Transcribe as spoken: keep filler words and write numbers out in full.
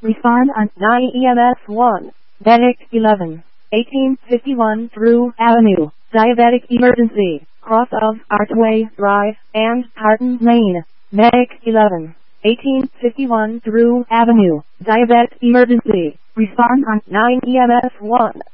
Respond on nine E M S one. Medic eleven. eighteen fifty-one Drew Avenue. Diabetic emergency. Cross of Archway Drive and Carton Lane. Medic eleven. eighteen fifty-one Drew Avenue. Diabetic emergency. Respond on nine E M S one.